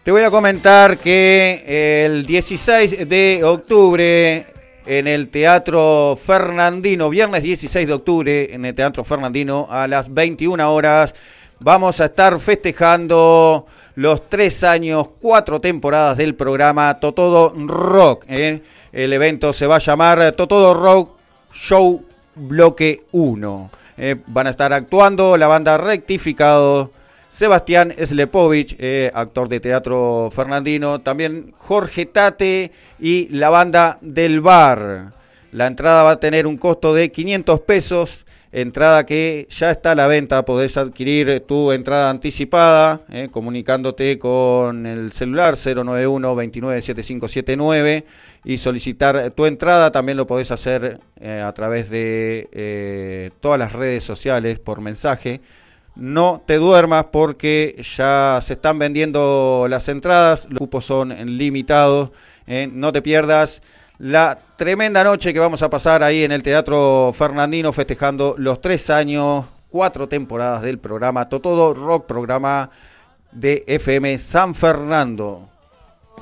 Te voy a comentar que el 16 de octubre en el Teatro Fernandino, viernes 16 de octubre en el Teatro Fernandino a las 21 horas, vamos a estar festejando los 3 años, 4 temporadas del programa Totodo Rock. El evento se va a llamar Totodo Rock Show Bloque 1. Van a estar actuando la banda Rectificado, Sebastián Slepovich, actor de Teatro Fernandino, también Jorge Tate y la banda del Bar. La entrada va a tener un costo de 500 pesos, entrada que ya está a la venta. Podés adquirir tu entrada anticipada comunicándote con el celular 091-297579 y solicitar tu entrada. También lo podés hacer a través de todas las redes sociales por mensaje. No te duermas porque ya se están vendiendo las entradas, los cupos son limitados. No te pierdas la tremenda noche que vamos a pasar ahí en el Teatro Fernandino festejando los 3 años, 4 temporadas del programa Totodo Rock, programa de FM San Fernando.